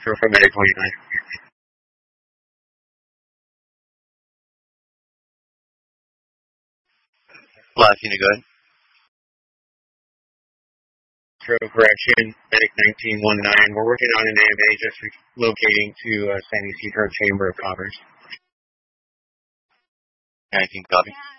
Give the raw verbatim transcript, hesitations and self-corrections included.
for, for Medic twenty-nine. Last unit, go ahead. True correction, Medic nineteen nineteen. We're working on an A M A just relocating to uh, San Isidro Chamber of Commerce. nineteen, copy.